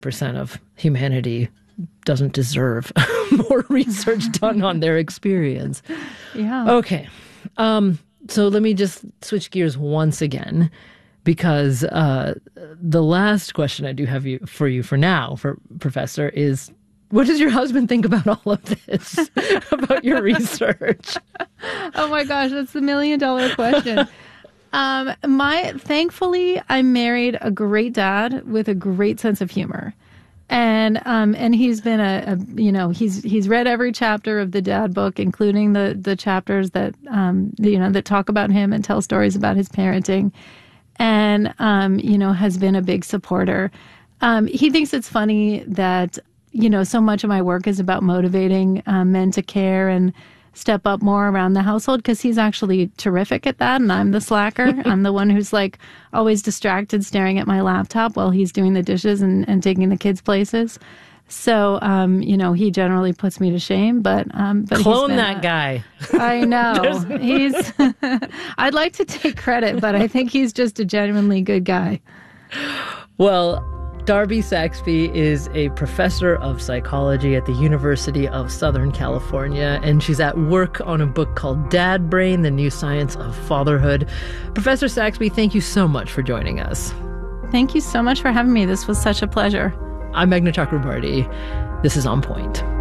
of humanity doesn't deserve more research done on their experience. Yeah. Okay. So let me just switch gears once again, because the last question I do have for you for now, for Professor, is what does your husband think about all of this, about your research? Oh my gosh, that's the $1 million question. Thankfully, I married a great dad with a great sense of humor. And he's been he's read every chapter of the dad book, including the chapters that, that talk about him and tell stories about his parenting, and, has been a big supporter. He thinks it's funny that, so much of my work is about motivating men to care and step up more around the household, because he's actually terrific at that, and I'm the slacker. I'm the one who's like always distracted staring at my laptop while he's doing the dishes and taking the kids places. So, he generally puts me to shame, but clone that guy. I know. He's, I'd like to take credit, but I think he's just a genuinely good guy. Well, Darby Saxby is a professor of psychology at the University of Southern California, and she's at work on a book called Dad Brain, The New Science of Fatherhood. Professor Saxby, thank you so much for joining us. Thank you so much for having me. This was such a pleasure. I'm Meghna Chakrabarty. This is On Point.